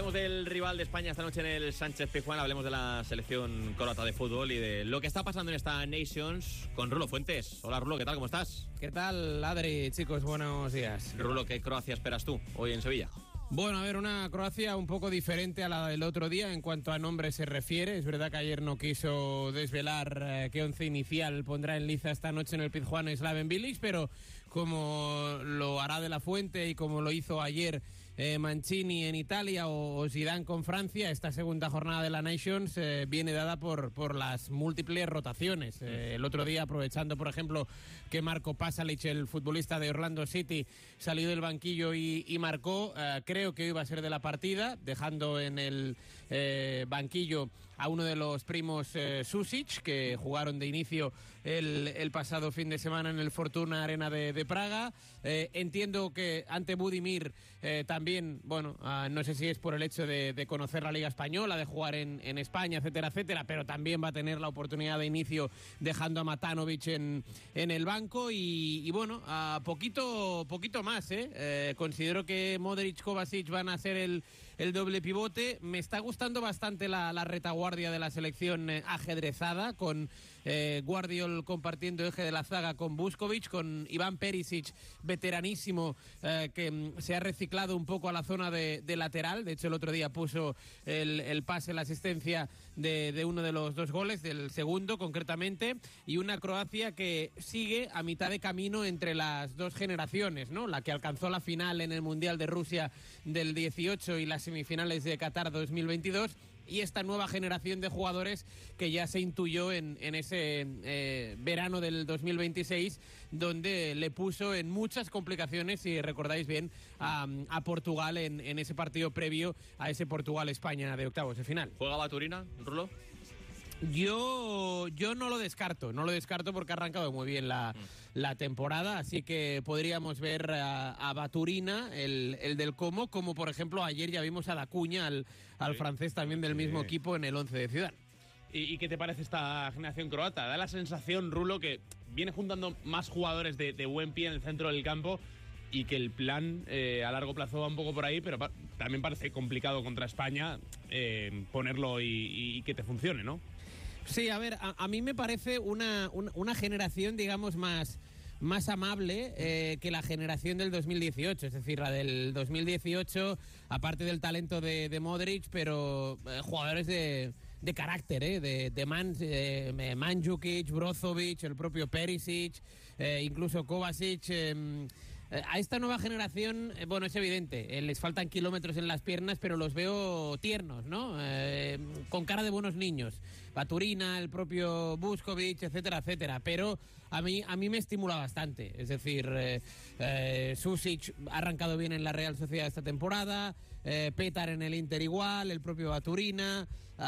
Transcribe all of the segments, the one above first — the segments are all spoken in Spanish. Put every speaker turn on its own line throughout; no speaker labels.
Hablemos del rival de España esta noche en el Sánchez-Pizjuán. Hablemos de la selección croata de fútbol y de lo que está pasando en esta Nations con Rulo Fuentes. Hola Rulo, ¿qué tal? ¿Cómo estás?
¿Qué tal, Adri? Chicos, buenos días.
Rulo, ¿qué Croacia esperas tú hoy en Sevilla?
Bueno, a ver, una Croacia un poco diferente a la del otro día en cuanto a nombre se refiere. Es verdad que ayer no quiso desvelar qué once inicial pondrá en liza esta noche en el Pizjuán Slaven Bilic, pero como lo hará de la Fuente y como lo hizo ayer Mancini en Italia o Zidane con Francia, esta segunda jornada de la Nations viene dada por las múltiples rotaciones. El otro día, aprovechando por ejemplo que Marco Pasalic, el futbolista de Orlando City, salió del banquillo y marcó, creo que iba a ser de la partida, dejando en el banquillo a uno de los primos Susic, que jugaron de inicio el pasado fin de semana en el Fortuna Arena de Praga. Entiendo que ante Budimir también, bueno, no sé si es por el hecho de conocer la Liga Española, de jugar en España, etcétera, etcétera, pero también va a tener la oportunidad de inicio dejando a Matanovic en el banco y bueno, poquito más, considero que Modric, Kovacic van a ser el doble pivote. Me está gustando bastante la retaguardia de la selección ajedrezada, con Guardiol compartiendo eje de la zaga con Vuskovic, con Iván Perisic, veteranísimo, que se ha reciclado un poco a la zona de lateral. De hecho, el otro día puso el pase, la asistencia de uno de los dos goles, del segundo concretamente, y una Croacia que sigue a mitad de camino entre las dos generaciones, ¿no? La que alcanzó la final en el Mundial de Rusia del 18 y las semifinales de Qatar 2022, y esta nueva generación de jugadores que ya se intuyó en ese verano del 2026, donde le puso en muchas complicaciones, si recordáis bien, a Portugal en ese partido previo a ese Portugal-España de octavos de final.
¿Juega Baturina, Rulo?
Yo no lo descarto porque ha arrancado muy bien la temporada, así que podríamos ver a Baturina, el del como por ejemplo ayer ya vimos a Dacuña, al francés también del mismo equipo en el 11 de Zidane.
¿Y qué te parece esta generación croata? Da la sensación, Rulo, que viene juntando más jugadores de buen pie en el centro del campo y que el plan a largo plazo va un poco por ahí, pero también parece complicado contra España ponerlo y que te funcione, ¿no?
Sí, a ver, a mí me parece una generación, digamos, más amable que la generación del 2018. Es decir, la del 2018, aparte del talento de Modric, pero jugadores de carácter, de Mandzukic, Brozovic, el propio Perisic, incluso Kovacic. A esta nueva generación, bueno, es evidente, les faltan kilómetros en las piernas, pero los veo tiernos, ¿no? Con cara de buenos niños. Baturina, el propio Vuskovic, etcétera, etcétera. Pero a mí me estimula bastante. Es decir, Susic ha arrancado bien en la Real Sociedad esta temporada, Petar en el Inter igual, el propio Baturina.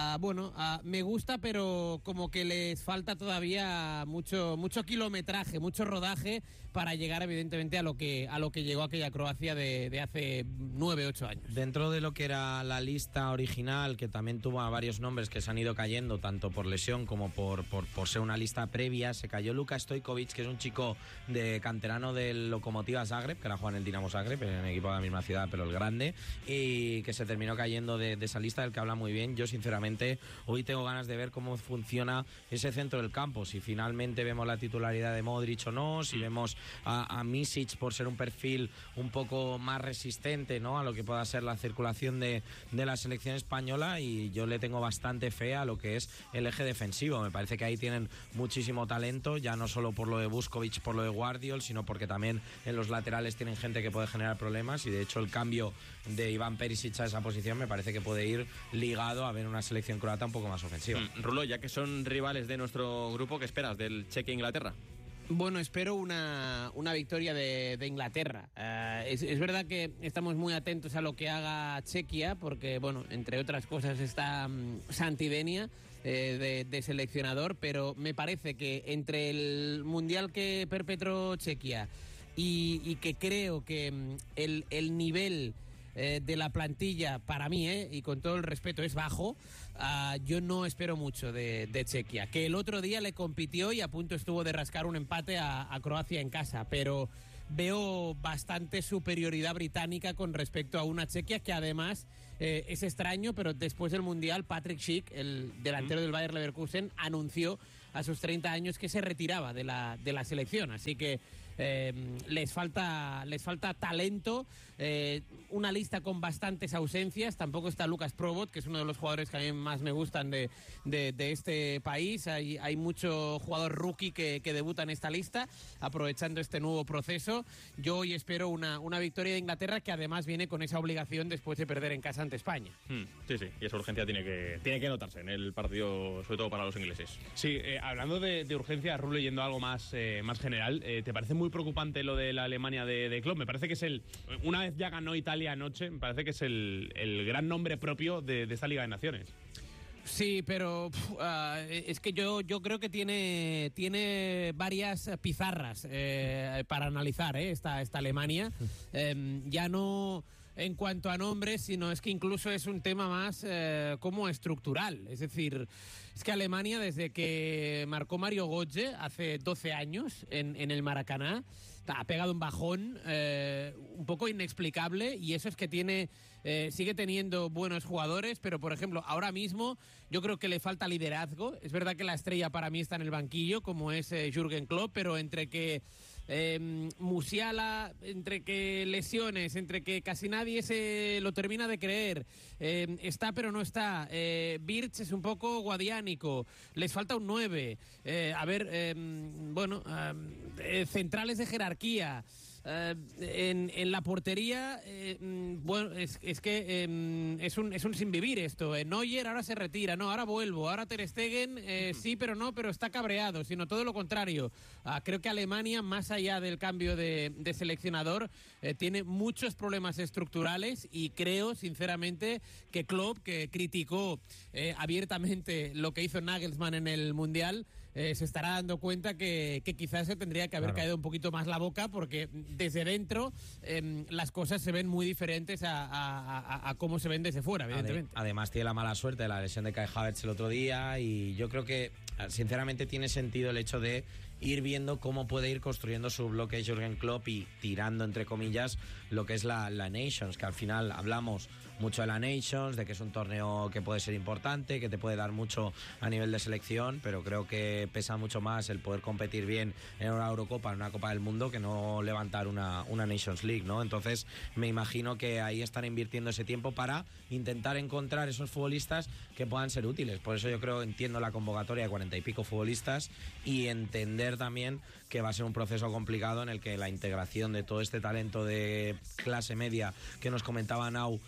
Me gusta, pero como que les falta todavía mucho kilometraje, mucho rodaje para llegar evidentemente a lo que llegó aquella Croacia de hace 9-8 años.
Dentro de lo que era la lista original, que también tuvo a varios nombres que se han ido cayendo, tanto por lesión como por ser una lista previa, se cayó Luka Stojkovic, que es un chico de canterano del Lokomotiva Zagreb, que era jugar en el Dinamo Zagreb, en el equipo de la misma ciudad, pero el grande, y que se terminó cayendo de esa lista, del que habla muy bien. Yo sinceramente hoy tengo ganas de ver cómo funciona ese centro del campo, si finalmente vemos la titularidad de Modric o no, si vemos a Misic por ser un perfil un poco más resistente, ¿no?, a lo que pueda ser la circulación de la selección española, y yo le tengo bastante fe a lo que es el eje defensivo. Me parece que ahí tienen muchísimo talento, ya no solo por lo de Vuskovic, por lo de Guardiol, sino porque también en los laterales tienen gente que puede generar problemas, y de hecho el cambio de Iván Perisic a esa posición me parece que puede ir ligado a ver una selección croata un poco más ofensiva.
Rulo, ya que son rivales de nuestro grupo, ¿qué esperas del Chequia-Inglaterra?
Bueno, espero una victoria de Inglaterra. Es verdad que estamos muy atentos a lo que haga Chequia, porque, bueno, entre otras cosas está Santidenia de seleccionador, pero me parece que entre el mundial que perpetró Chequia y que creo que el nivel de la plantilla, para mí, y con todo el respeto, es bajo, yo no espero mucho de Chequia, que el otro día le compitió y a punto estuvo de rascar un empate a Croacia en casa, pero veo bastante superioridad británica con respecto a una Chequia que además es extraño, pero después del Mundial Patrick Schick, el delantero del Bayer Leverkusen, anunció a sus 30 años que se retiraba de la selección, así que les falta talento, una lista con bastantes ausencias. Tampoco está Lucas Probot, que es uno de los jugadores que a mí más me gustan de este país. Hay mucho jugador rookie que debuta en esta lista, aprovechando este nuevo proceso. Yo hoy espero una victoria de Inglaterra, que además viene con esa obligación después de perder en casa ante España.
Sí, y esa urgencia tiene que notarse en el partido, sobre todo para los ingleses.
Sí, hablando de urgencia, Rulo, yendo a algo más general, ¿te parece muy preocupante lo de la Alemania de Klopp? Me parece que es una vez ya ganó Italia anoche, me parece que es el gran nombre propio de esta Liga de Naciones.
Sí, pero es que yo creo que tiene varias pizarras para analizar esta Alemania. Ya no en cuanto a nombres, sino es que incluso es un tema más como estructural. Es decir, es que Alemania, desde que marcó Mario Götze hace 12 años en el Maracaná, ha pegado un bajón un poco inexplicable, y eso es que sigue teniendo buenos jugadores, pero por ejemplo ahora mismo yo creo que le falta liderazgo. Es verdad que la estrella para mí está en el banquillo, como es Jürgen Klopp, pero entre que Musiala, entre que lesiones, entre que casi nadie se lo termina de creer, está pero no está, Wirtz es un poco guadiánico, les falta un 9, centrales de jerarquía. En la portería, bueno, es que es un sinvivir esto. Neuer ahora se retira, no, ahora vuelvo. Ahora Ter Stegen, sí, pero no, pero está cabreado, sino todo lo contrario. Creo que Alemania, más allá del cambio de seleccionador, tiene muchos problemas estructurales, y creo, sinceramente, que Klopp, que criticó abiertamente lo que hizo Nagelsmann en el Mundial, se estará dando cuenta que quizás se tendría que haber caído un poquito más la boca, porque desde dentro las cosas se ven muy diferentes a cómo se ven desde fuera, evidentemente.
Además tiene la mala suerte de la lesión de Kai Havertz el otro día, y yo creo que sinceramente tiene sentido el hecho de ir viendo cómo puede ir construyendo su bloque Jürgen Klopp y tirando, entre comillas, lo que es la Nations, que al final hablamos mucho de la Nations, de que es un torneo que puede ser importante, que te puede dar mucho a nivel de selección, pero creo que pesa mucho más el poder competir bien en una Eurocopa, en una Copa del Mundo, que no levantar una Nations League, ¿no? Entonces me imagino que ahí están invirtiendo ese tiempo para intentar encontrar esos futbolistas que puedan ser útiles. Por eso yo entiendo la convocatoria de 40 y pico futbolistas, y entender también que va a ser un proceso complicado en el que la integración de todo este talento de clase media que nos comentaba Nau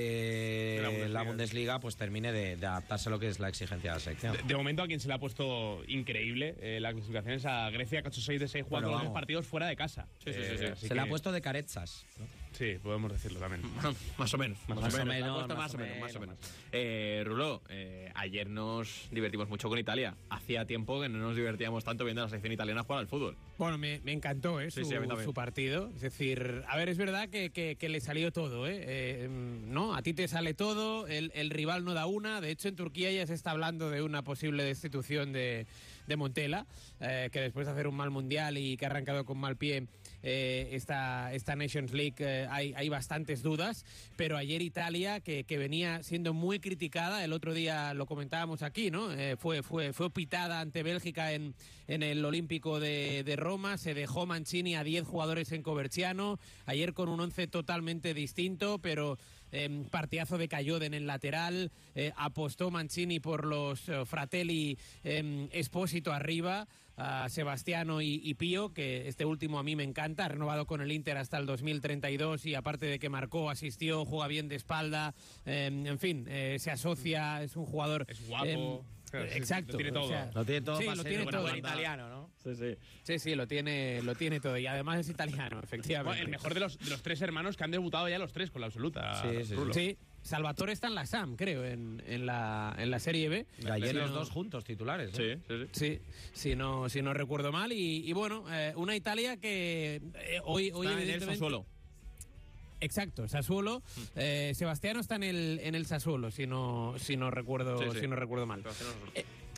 de la Bundesliga, pues termine de adaptarse a lo que es la exigencia de la selección.
De momento, a quien se le ha puesto increíble la clasificación es a Grecia, que ha hecho 6 de 6 jugando los partidos fuera de casa.
Sí.
Se le ha puesto de carezas, ¿no?
Sí, podemos decirlo también.
Más o menos.
Más o
menos. Rulo, ayer nos divertimos mucho con Italia. Hacía tiempo que no nos divertíamos tanto viendo a la selección italiana jugar al fútbol.
Bueno, me encantó su partido. Es decir, a ver, es verdad que le salió todo, ¿no? A ti te sale todo, el rival no da una. De hecho, en Turquía ya se está hablando de una posible destitución de Montella, que después de hacer un mal mundial y que ha arrancado con mal pie esta Nations League, hay bastantes dudas, pero ayer Italia, que venía siendo muy criticada, el otro día lo comentábamos aquí, ¿no? Fue pitada ante Bélgica en el Olímpico de Roma, se dejó Mancini a 10 jugadores en Coverciano, ayer con un 11 totalmente distinto, pero partidazo de Cayode en el lateral, apostó Mancini por los Fratelli, Espósito arriba, Sebastiano y Pío, que este último a mí me encanta, ha renovado con el Inter hasta el 2032, y aparte de que marcó, asistió, juega bien de espalda, en fin, se asocia, es un jugador...
Es guapo...
Exacto.
Lo tiene todo.
Lo tiene todo,
sí,
para
lo
ser
tiene todo.
buen italiano, ¿no?
Sí, lo tiene todo. Y además es italiano, efectivamente.
Bueno, el mejor de los 3 hermanos que han debutado ya los 3 con la absoluta.
Sí. Salvatore está en la SAM, creo, en la Serie B.
Y ayer los dos juntos titulares.
Sí, si no recuerdo mal. Y bueno, una Italia que hoy
está en el Sassuolo.
Exacto, Sassuolo. Sebastiano está en el Sassuolo, si no recuerdo mal.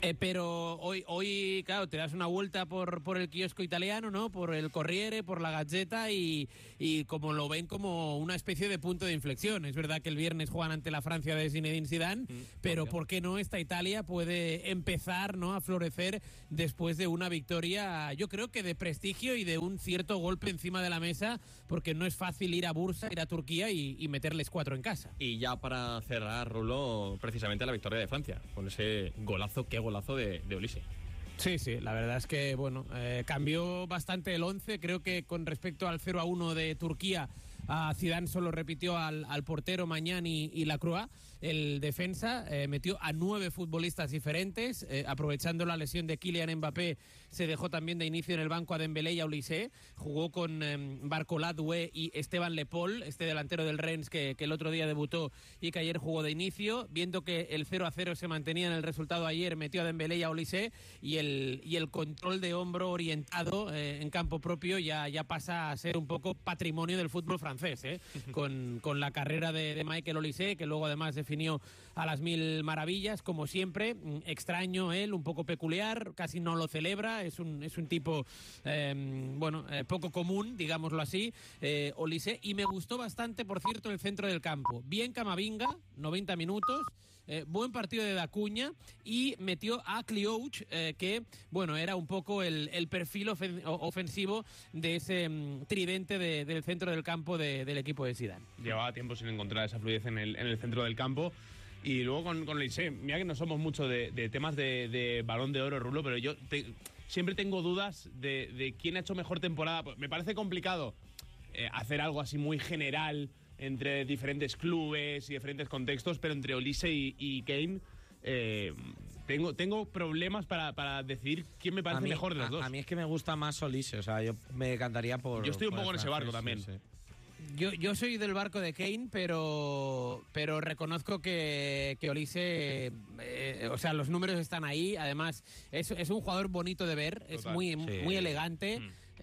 Pero hoy, claro, te das una vuelta por el kiosco italiano, ¿no? Por el Corriere, por la Gazzetta y como lo ven como una especie de punto de inflexión. Es verdad que el viernes juegan ante la Francia de Zinedine Zidane, pero ¿por qué no esta Italia puede empezar, ¿no?, a florecer después de una victoria, yo creo que de prestigio y de un cierto golpe encima de la mesa, porque no es fácil ir a Bursa, ir a Turquía y meterles 4 en casa.
Y ya para cerrar, Rulo, precisamente la victoria de Francia, con ese golazo, qué golazo de Olise.
Sí, la verdad es que, bueno, cambió bastante el 11. Creo que con respecto al 0-1 de Turquía, Zidane solo repitió al portero Magnani y Lacroix. El defensa metió a 9 futbolistas diferentes, aprovechando la lesión de Kylian Mbappé. Se dejó también de inicio en el banco a Dembélé y a Olise. Jugó con Barcola, Doué y Esteban Le Paul, este delantero del Rennes que el otro día debutó y que ayer jugó de inicio. Viendo que el 0-0 se mantenía en el resultado ayer, metió a Dembélé y a Olise, y el control de hombro orientado en campo propio ya pasa a ser un poco patrimonio del fútbol francés, con la carrera de Michael Olise, que luego además definió a las 1000 maravillas, como siempre. Extraño él, un poco peculiar, casi no lo celebra, es un tipo poco común, digámoslo así, Olise. Y me gustó bastante, por cierto, el centro del campo. Bien Camavinga, 90 minutos. Buen partido de Dacuña, y metió a Cliouch, que bueno, era un poco el perfil ofensivo de ese tridente del centro del campo del equipo de Zidane.
Llevaba tiempo sin encontrar esa fluidez en el centro del campo. Y luego con Olise, mira que no somos mucho de temas de Balón de Oro, Rulo, pero yo siempre tengo dudas de quién ha hecho mejor temporada. Me parece complicado hacer algo así muy general entre diferentes clubes y diferentes contextos, pero entre Olise y Kane tengo problemas para decidir quién me parece mejor de los dos.
A mí es que me gusta más Olise, o sea, yo me decantaría por...
Yo estoy un poco en ese barco también.
Sí.
Yo soy del barco de Kane, pero reconozco que Olise, o sea, los números están ahí. Además, es un jugador bonito de ver, es muy elegante.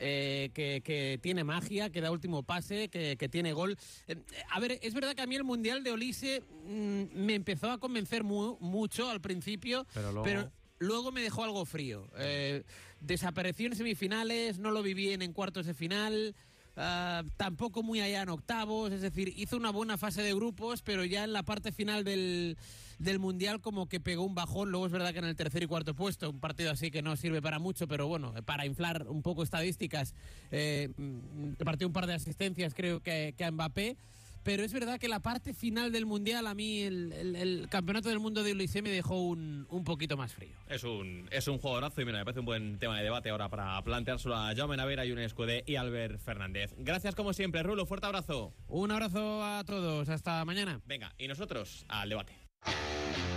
Que tiene magia, que da último pase, que tiene gol. A ver, es verdad que a mí el Mundial de Olise me empezó a convencer mucho al principio, pero luego me dejó algo frío. Desapareció en semifinales, no lo vi bien en cuartos de final. Tampoco muy allá en octavos, es decir, hizo una buena fase de grupos, pero ya en la parte final del Mundial como que pegó un bajón. Luego es verdad que en el tercer y cuarto puesto, un partido así que no sirve para mucho, pero bueno, para inflar un poco estadísticas, repartió un par de asistencias creo que a Mbappé. Pero es verdad que la parte final del Mundial, a mí el Campeonato del Mundo de Olise me dejó un poquito más frío.
Es un jugadorazo y mira, me parece un buen tema de debate ahora para planteárselo a Jaume Navera, Younes Escudé y Albert Fernández. Gracias como siempre, Rulo, fuerte abrazo.
Un abrazo a todos, hasta mañana.
Venga, y nosotros al debate.